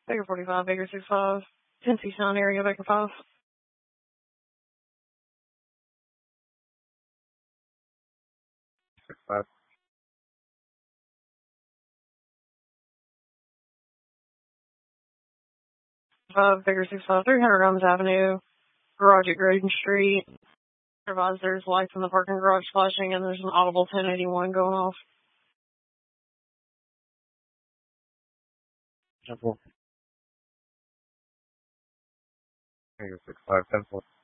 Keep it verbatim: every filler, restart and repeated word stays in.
Baker forty-five, Baker sixty-five, Tennessee Sound area, Baker five. six five. five, Baker sixty-five, three hundred Rums Avenue, garage at Graden Street. Advise there's lights in the parking garage flashing and there's an audible ten eighty-one going off. ten four. Baker six five, ten four.